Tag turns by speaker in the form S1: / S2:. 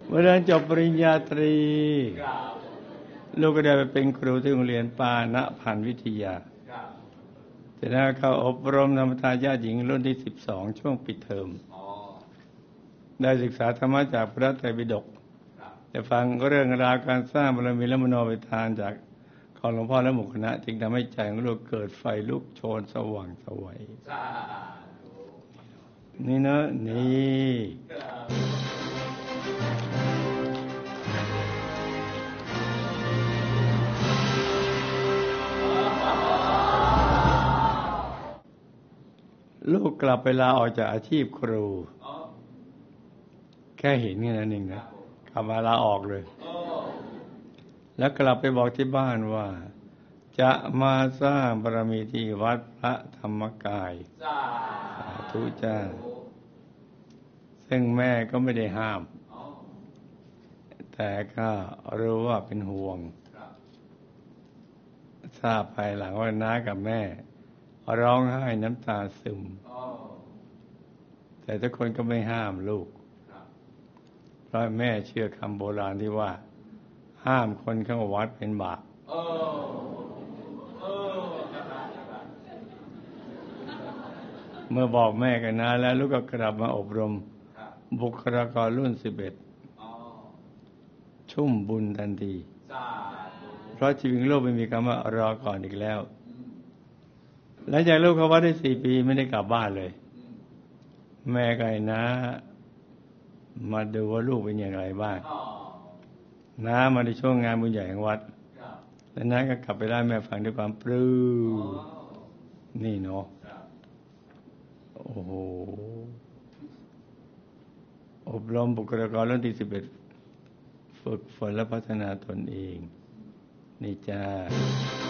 S1: เมื่อเรียนจบปริญญาตรีลูกก็ได้ไปเป็นครูที่โรงเรียนปานะพันธ์วิทยาจากนั้นเข้าอบรมธรรมทายาทหญิงรุ่นที่12ช่วงปิดเทอมได้ศึกษาธรรมะจากพระไตรปิฎกแต่ฟังเรื่องราวการสร้างบารมีและมโนวิธานจากของหลวงพ่อและหมู่คณะจึงทำให้ใจของลูกเกิดไฟลุกโชนสว่างไสวนี่นะนี่ลูกกลับไปลาออกจากอาชีพครูแค่เห็นแค่นั้นเองนะกลับมาลาออกเลยแล้วกลับไปบอกที่บ้านว่าจะมาสร้างบารมีที่วัดพระธรรมกายสาธุจ้าซึ่งแม่ก็ไม่ได้ห้ามแต่ก็รู้ว่าเป็นห่วงทราบภายหลังว่าน้ากับแม่ร้องไห้น้ำตาซึมแต่ทุกคนก็ไม่ห้ามลูกเพราะแม่เชื่อคำโบราณที่ว่าห้ามคนเข้าวัดเป็นบาปเมื่อบอกแม่กันนะแล้วลูกก็กลับมาอบรมบุคลากรรุ่น11ชุ่มบุญทันทีเพราะชีวิตโลกไม่มีคำว่ารอก่อนอีกแล้วหลังจากลูกเข้าวัดได้4 ปีไม่ได้กลับบ้านเลยแม่ก็ให้น้ามาดูว่าลูกเป็นอย่างไรบ้างน้ามาในช่วงงานบุญใหญ่ของวัดแล้วน้าก็กลับไปเล่าให้แม่ฟังด้วยความปลื้มนี่เนาะโอ้โหอบรมบุคลากรรุ่นที่11ฝึกฝนและพัฒนาตนเองนี่จ้า